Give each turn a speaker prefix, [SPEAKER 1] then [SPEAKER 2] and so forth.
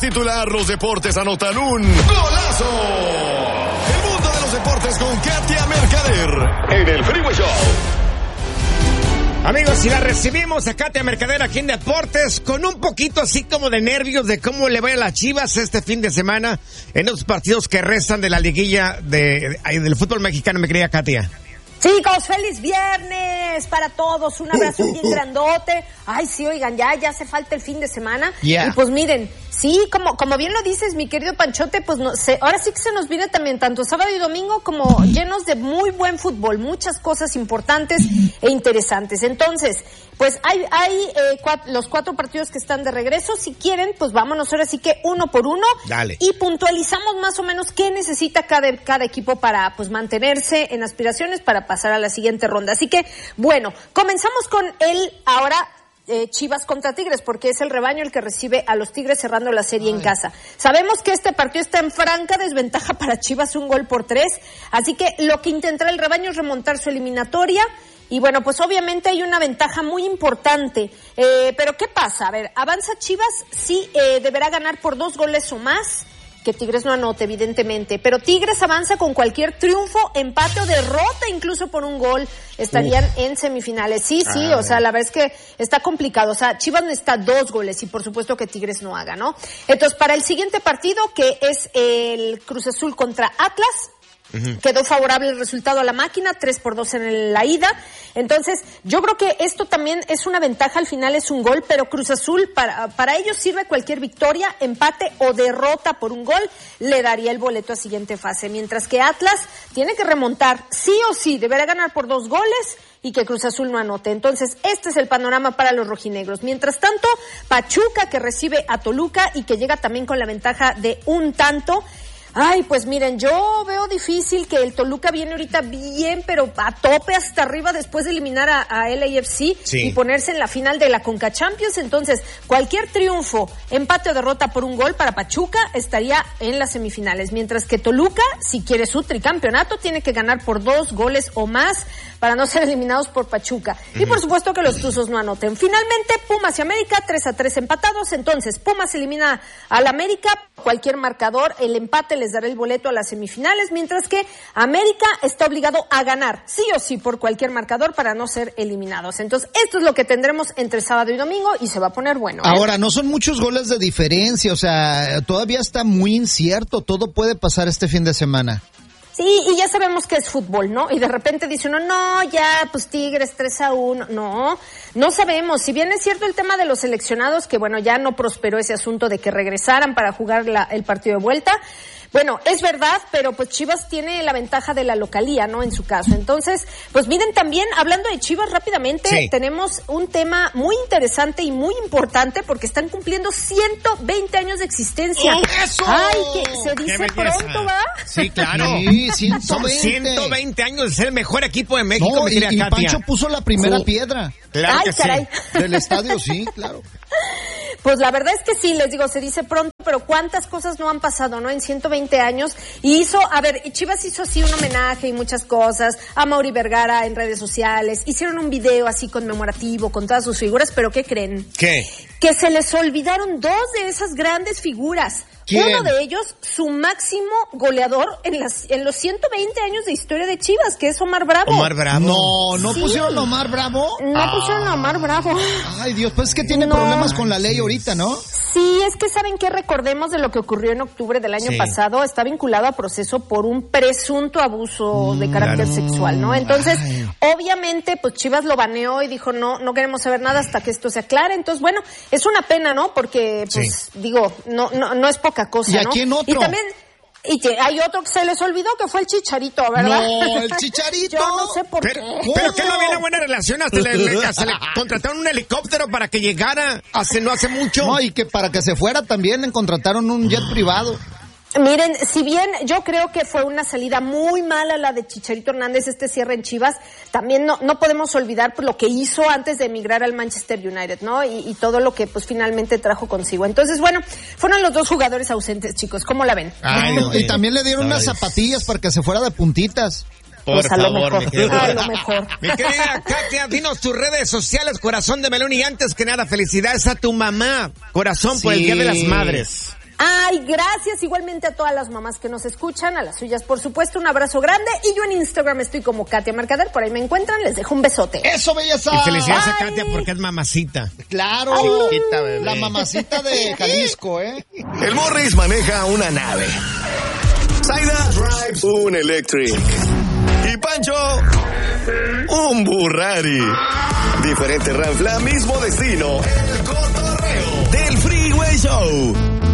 [SPEAKER 1] titular, los deportes anotan un golazo. El mundo de los deportes con Katia Mercader en el Freeway Show.
[SPEAKER 2] Amigos, y la recibimos a Katia Mercader aquí en Deportes con un poquito así como de nervios de cómo le vaya a las Chivas este fin de semana en los partidos que restan de la liguilla del fútbol mexicano, mi querida Katia.
[SPEAKER 3] Chicos, feliz viernes para todos, un abrazo bien grandote. Ay, sí, oigan, ya hace falta el fin de semana.
[SPEAKER 2] Yeah.
[SPEAKER 3] Y pues miren, sí, como bien lo dices, mi querido Panchote, pues ahora sí que se nos viene también tanto sábado y domingo como llenos de muy buen fútbol, muchas cosas importantes e interesantes. Entonces, pues hay los 4 partidos que están de regreso. Si quieren, pues vámonos ahora sí que uno por uno.
[SPEAKER 2] Dale.
[SPEAKER 3] Y puntualizamos más o menos qué necesita cada equipo para pues mantenerse en aspiraciones para pasar a la siguiente ronda. Así que, bueno, comenzamos con ahora Chivas contra Tigres, porque es el rebaño el que recibe a los Tigres cerrando la serie en casa. Sabemos que este partido está en franca desventaja para Chivas, 1-3, así que lo que intentará el rebaño es remontar su eliminatoria. Y bueno, pues obviamente hay una ventaja muy importante, pero ¿qué pasa? A ver, avanza Chivas, sí, deberá ganar por 2 goles o más, que Tigres no anote, evidentemente, pero Tigres avanza con cualquier triunfo, empate o derrota, incluso por 1 gol, estarían en semifinales. Sí, o sea, la verdad es que está complicado, o sea, Chivas necesita 2 goles y por supuesto que Tigres no haga, ¿no? Entonces, para el siguiente partido, que es el Cruz Azul contra Atlas, quedó favorable el resultado a la máquina, 3-2 en la ida. Entonces, yo creo que esto también es una ventaja, al final es 1 gol, pero Cruz Azul, para ellos sirve cualquier victoria, empate o derrota por 1 gol, le daría el boleto a siguiente fase. Mientras que Atlas tiene que remontar, sí o sí, deberá ganar por 2 goles y que Cruz Azul no anote. Entonces, este es el panorama para los rojinegros. Mientras tanto, Pachuca, que recibe a Toluca y que llega también con la ventaja de 1 tanto. Ay, pues miren, yo veo difícil que el Toluca viene ahorita bien, pero a tope hasta arriba después de eliminar a LAFC y ponerse en la final de la Conca Champions. Entonces, cualquier triunfo, empate o derrota por 1 gol para Pachuca estaría en las semifinales. Mientras que Toluca, si quiere su tricampeonato, tiene que ganar por 2 goles o más para no ser eliminados por Pachuca. Y por supuesto que los Tuzos no anoten. Finalmente, Pumas y América, 3-3 empatados. Entonces, Pumas elimina al América, cualquier marcador, el empate les dará el boleto a las semifinales, mientras que América está obligado a ganar, sí o sí, por cualquier marcador para no ser eliminados. Entonces, esto es lo que tendremos entre sábado y domingo y se va a poner bueno.
[SPEAKER 4] Ahora, no son muchos goles de diferencia, o sea, todavía está muy incierto, todo puede pasar este fin de semana.
[SPEAKER 3] Sí, y ya sabemos que es fútbol, ¿no? Y de repente dice uno, no, ya, pues Tigres 3-1. No sabemos. Si bien es cierto el tema de los seleccionados, que bueno, ya no prosperó ese asunto de que regresaran para jugar el partido de vuelta. Bueno, es verdad, pero pues Chivas tiene la ventaja de la localía, ¿no? En su caso. Entonces, pues miren, también, hablando de Chivas rápidamente, tenemos un tema muy interesante y muy importante porque están cumpliendo 120 años de existencia.
[SPEAKER 4] ¡Eso!
[SPEAKER 3] Ay, que se dice pronto, ¿va?
[SPEAKER 2] Sí, claro.
[SPEAKER 4] Sí, 120.
[SPEAKER 2] Son 120 años de ser el mejor equipo de México,
[SPEAKER 4] No,
[SPEAKER 2] mi querida
[SPEAKER 4] y
[SPEAKER 2] Katia.
[SPEAKER 4] Pancho puso la primera piedra.
[SPEAKER 2] Claro
[SPEAKER 3] Ay,
[SPEAKER 2] que
[SPEAKER 3] caray.
[SPEAKER 2] sí.
[SPEAKER 4] Del estadio, sí, claro.
[SPEAKER 3] Pues la verdad es que sí, les digo, se dice pronto, pero cuántas cosas no han pasado, ¿no? En 120 años. Y Chivas hizo así un homenaje y muchas cosas a Mauri Vergara en redes sociales. Hicieron un video así conmemorativo con todas sus figuras, pero ¿qué creen?
[SPEAKER 2] ¿Qué?
[SPEAKER 3] Que se les olvidaron 2 de esas grandes figuras.
[SPEAKER 4] ¿Quién?
[SPEAKER 3] Uno de ellos, su máximo goleador en los 120 años de historia de Chivas, que es Omar Bravo.
[SPEAKER 2] Omar Bravo.
[SPEAKER 4] ¿No
[SPEAKER 3] Sí.
[SPEAKER 4] pusieron a Omar Bravo?
[SPEAKER 3] No pusieron a Omar Bravo.
[SPEAKER 4] Ay, Dios, pues es que tiene problemas con la ley ahorita, ¿no?
[SPEAKER 3] Sí, es que saben que recordemos de lo que ocurrió en octubre del año pasado, está vinculado a proceso por un presunto abuso de carácter sexual, ¿no? Entonces, obviamente, pues Chivas lo baneó y dijo, no queremos saber nada hasta que esto se aclare. Entonces, bueno, es una pena, ¿no? Porque, pues, digo, no es poca cosa,
[SPEAKER 4] ¿Y a
[SPEAKER 3] ¿no?
[SPEAKER 4] quién otro?
[SPEAKER 3] Y también... Y que hay otro que se les olvidó, que fue el Chicharito, ¿verdad?
[SPEAKER 4] No, el Chicharito.
[SPEAKER 3] Yo no sé por qué.
[SPEAKER 2] Pero que no había una buena relación, hasta le contrataron un helicóptero para que llegara no hace mucho.
[SPEAKER 4] No, y que para que se fuera también le contrataron un jet privado.
[SPEAKER 3] Miren, si bien yo creo que fue una salida muy mala la de Chicharito Hernández, este cierre en Chivas, también no podemos olvidar pues, lo que hizo antes de emigrar al Manchester United, ¿no? Y todo lo que pues finalmente trajo consigo. Entonces, bueno, fueron los 2 jugadores ausentes, chicos. ¿Cómo la ven?
[SPEAKER 4] Ay, y también le dieron unas zapatillas para que se fuera de puntitas.
[SPEAKER 2] Por
[SPEAKER 3] a lo
[SPEAKER 2] favor,
[SPEAKER 3] mejor.
[SPEAKER 2] mi querida.
[SPEAKER 3] A lo mejor.
[SPEAKER 2] Mi querida Katia, dinos tus redes sociales, Corazón de Melón, y antes que nada, felicidades a tu mamá, Corazón, por el Día de las Madres.
[SPEAKER 3] Ay, gracias igualmente a todas las mamás que nos escuchan, a las suyas por supuesto, un abrazo grande. Y yo en Instagram estoy como Katia Mercader, por ahí me encuentran, les dejo un besote.
[SPEAKER 4] ¡Eso, belleza!
[SPEAKER 2] Y felicidades a Katia porque es mamacita.
[SPEAKER 4] ¡Claro! La mamacita de Jalisco, ¿eh?
[SPEAKER 1] El Morris maneja una nave. Zaida drives un Electric. Y Pancho, un Burrari. Diferente ranfla, mismo destino. El cotorreo del Freeway Show.